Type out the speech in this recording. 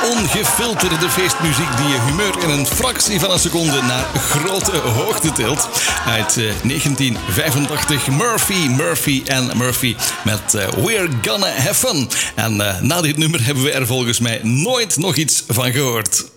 Ongefilterde feestmuziek die je humeur in een fractie van een seconde naar grote hoogte tilt. Uit 1985 Murphy en Murphy met We're Gonna Have Fun. En na dit nummer hebben we er volgens mij nooit nog iets van gehoord.